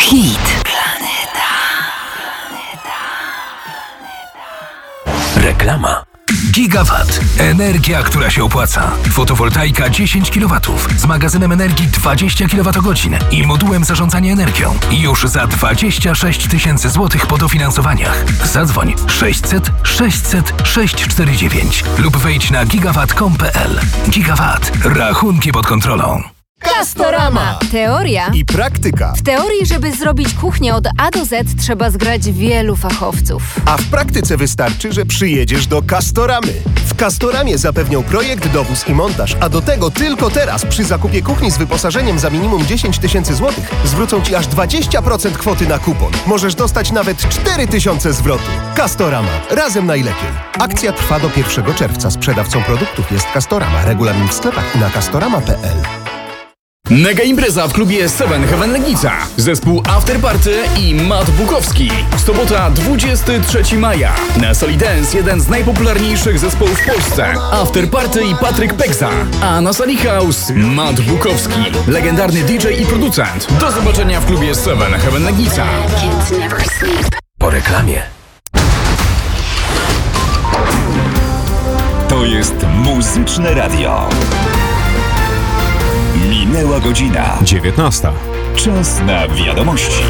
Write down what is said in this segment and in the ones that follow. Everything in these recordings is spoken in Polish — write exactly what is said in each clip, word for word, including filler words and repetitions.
Hit. Reklama. Gigawatt. Energia, która się opłaca. Fotowoltaika dziesięć kilowatów z magazynem energii dwadzieścia kilowatogodzin i modułem zarządzania energią. Już za dwadzieścia sześć tysięcy złotych po dofinansowaniach. Zadzwoń sześćset sześćset sześć cztery dziewięć lub wejdź na gigawatt kropka com kropka p l. Gigawatt. Rachunki pod kontrolą. Castorama. Teoria I praktyka. W teorii, żeby zrobić kuchnię od A do Z, trzeba zgrać wielu fachowców. A w praktyce wystarczy, że przyjedziesz do Castoramy. W Castoramie zapewnią projekt, dowóz i montaż, a do tego tylko teraz przy zakupie kuchni z wyposażeniem za minimum dziesięć tysięcy złotych zwrócą Ci aż dwadzieścia procent kwoty na kupon. Możesz dostać nawet cztery tysiące zwrotu. Castorama. Razem najlepiej. Akcja trwa do pierwszego czerwca. Sprzedawcą produktów jest Castorama. Regulamin w sklepach i na castorama kropka p l. Mega impreza w klubie Seven Heaven Legnica. Zespół Afterparty i Matt Bukowski. Sobota dwudziestego trzeciego maja. Na Soli Dance jeden z najpopularniejszych zespołów w Polsce. Afterparty i Patryk Peksa. A na Sali House Matt Bukowski. Legendarny D J i producent. Do zobaczenia w klubie Seven Heaven Legnica. Po reklamie. To jest Muzyczne Radio. Minęła godzina dziewiętnasta. Czas na wiadomości.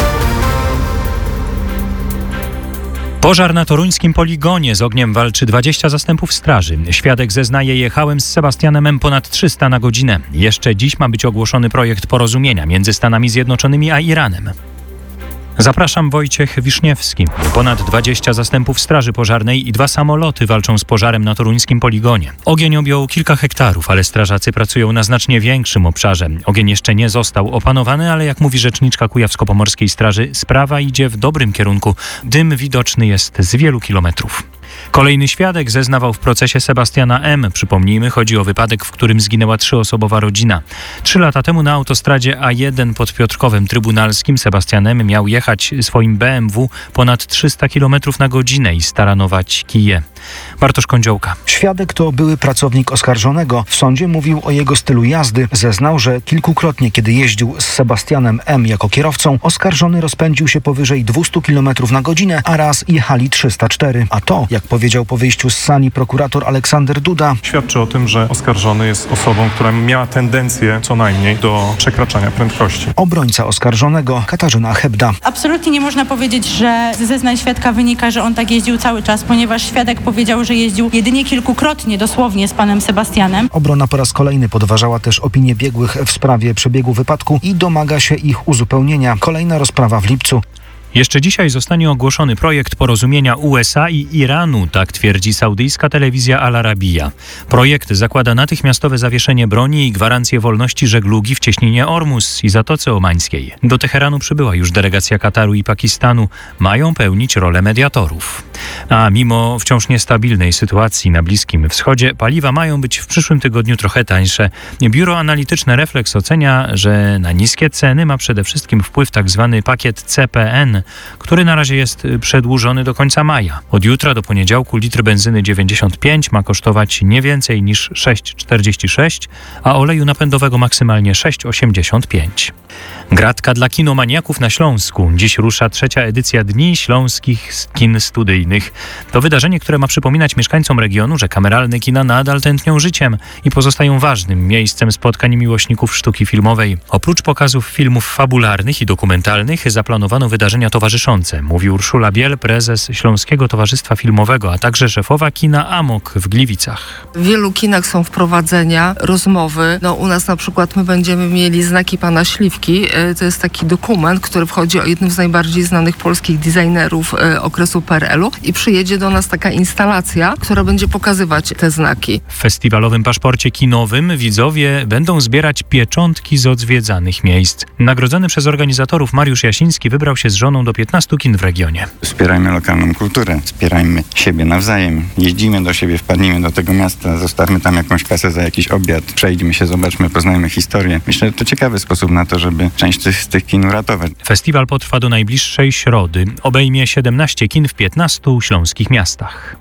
Pożar na toruńskim poligonie. Z ogniem walczy dwadzieścia zastępów straży. Świadek zeznaje: jechałem z Sebastianem M ponad trzysta na godzinę. Jeszcze dziś ma być ogłoszony projekt porozumienia między Stanami Zjednoczonymi a Iranem. Zapraszam, Wojciech Wiszniewski. Ponad dwadzieścia zastępów straży pożarnej i dwa samoloty walczą z pożarem na toruńskim poligonie. Ogień objął kilka hektarów, ale strażacy pracują na znacznie większym obszarze. Ogień jeszcze nie został opanowany, ale jak mówi rzeczniczka Kujawsko-Pomorskiej Straży, sprawa idzie w dobrym kierunku. Dym widoczny jest z wielu kilometrów. Kolejny świadek zeznawał w procesie Sebastiana M. Przypomnijmy, chodzi o wypadek, w którym zginęła trzyosobowa rodzina. Trzy lata temu na autostradzie A jeden pod Piotrkowem Trybunalskim Sebastian M. miał jechać swoim B M W ponad trzysta kilometrów na godzinę i staranować kije. Bartosz Kądziołka. Świadek to były pracownik oskarżonego. W sądzie mówił o jego stylu jazdy. Zeznał, że kilkukrotnie, kiedy jeździł z Sebastianem M. jako kierowcą, oskarżony rozpędził się powyżej dwieście kilometrów na godzinę, a raz jechali trzysta cztery. A to, jak powiedział po wyjściu z sali prokurator Aleksander Duda, świadczy o tym, że oskarżony jest osobą, która miała tendencję co najmniej do przekraczania prędkości. Obrońca oskarżonego Katarzyna Hebda. Absolutnie nie można powiedzieć, że ze zeznań świadka wynika, że on tak jeździł cały czas, ponieważ świadek powiedział, że jeździł jedynie kilkukrotnie dosłownie z panem Sebastianem. Obrona po raz kolejny podważała też opinię biegłych w sprawie przebiegu wypadku i domaga się ich uzupełnienia. Kolejna rozprawa w lipcu. Jeszcze dzisiaj zostanie ogłoszony projekt porozumienia U S A i Iranu, tak twierdzi saudyjska telewizja Al Arabiya. Projekt zakłada natychmiastowe zawieszenie broni i gwarancję wolności żeglugi w cieśninie Ormus i Zatoce Omańskiej. Do Teheranu przybyła już delegacja Kataru i Pakistanu. Mają pełnić rolę mediatorów. A mimo wciąż niestabilnej sytuacji na Bliskim Wschodzie, paliwa mają być w przyszłym tygodniu trochę tańsze. Biuro Analityczne Reflex ocenia, że na niskie ceny ma przede wszystkim wpływ tzw. pakiet C P N, który na razie jest przedłużony do końca maja. Od jutra do poniedziałku litr benzyny dziewięćdziesiąt pięć ma kosztować nie więcej niż sześć czterdzieści sześć, a oleju napędowego maksymalnie sześć osiemdziesiąt pięć. Gratka dla kinomaniaków na Śląsku. Dziś rusza trzecia edycja Dni Śląskich Kin Studyjnych. To wydarzenie, które ma przypominać mieszkańcom regionu, że kameralne kina nadal tętnią życiem i pozostają ważnym miejscem spotkań miłośników sztuki filmowej. Oprócz pokazów filmów fabularnych i dokumentalnych zaplanowano wydarzenia towarzyszące, mówi Urszula Biel, prezes Śląskiego Towarzystwa Filmowego, a także szefowa kina Amok w Gliwicach. W wielu kinach są wprowadzenia, rozmowy. No, u nas na przykład my będziemy mieli Znaki Pana Śliwki. To jest taki dokument, który wchodzi o jednym z najbardziej znanych polskich designerów okresu P R L u i przyjedzie do nas taka instalacja, która będzie pokazywać te znaki. W festiwalowym paszporcie kinowym widzowie będą zbierać pieczątki z odwiedzanych miejsc. Nagrodzony przez organizatorów Mariusz Jasiński wybrał się z żoną do piętnastu kin w regionie. Wspierajmy lokalną kulturę, wspierajmy siebie nawzajem. Jeździmy do siebie, wpadnijmy do tego miasta, zostawmy tam jakąś kasę za jakiś obiad, przejdźmy się, zobaczmy, poznajmy historię. Myślę, że to ciekawy sposób na to, żeby część z tych kin uratować. Festiwal potrwa do najbliższej środy. Obejmie siedemnaście kin w piętnastu śląskich miastach.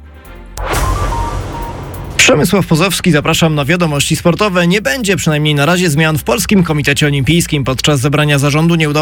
Przemysław Pozowski, zapraszam na wiadomości sportowe. Nie będzie przynajmniej na razie zmian w Polskim Komitecie Olimpijskim. Podczas zebrania zarządu nie udało